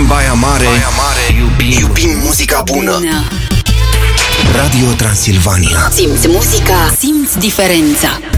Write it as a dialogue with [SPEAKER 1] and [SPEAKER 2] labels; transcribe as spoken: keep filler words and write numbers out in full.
[SPEAKER 1] în Baia Mare, Baia Mare iubim, iubim muzica bună. Radio Transilvania.
[SPEAKER 2] Simți muzica, simți diferența.